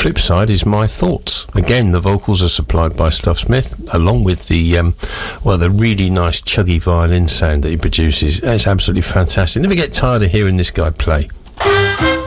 flip side is My Thoughts. Again, the vocals are supplied by Stuff Smith, along with the really nice chuggy violin sound that he produces. It's absolutely fantastic. Never get tired of hearing this guy play.